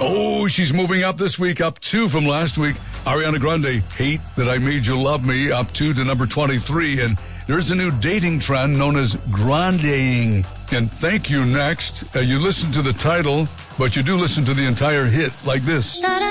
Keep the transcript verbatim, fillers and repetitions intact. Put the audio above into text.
Oh, she's moving up this week, up two from last week. Ariana Grande, Hate That I Made You Love Me, up two to number twenty-three. And there's a new dating trend known as grandeing. And Thank You next. Uh, you listen to the title, but you do listen to the entire hit like this.